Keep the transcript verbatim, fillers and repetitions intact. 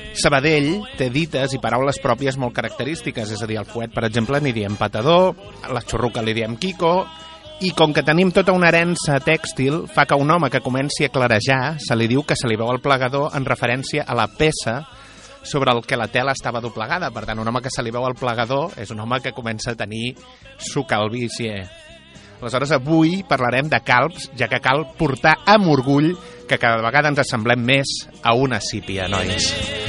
Sabadell té dites i paraules pròpies molt característiques, és a dir, al fuet, per exemple, n'hi diem patador, a la xurruca li diem quico, i com que tenim tota una herència tèxtil, fa que un home que comenci a clarejar se li diu que se li veu el plegador en referència a la peça sobre el que la tela estava doblegada. Per tant, un home que se li veu el plegador és un home que comença a tenir su calvície. Aleshores, avui parlarem de calbs, ja que cal portar amb orgull que cada vegada ens assemblem més a una sípia, nois.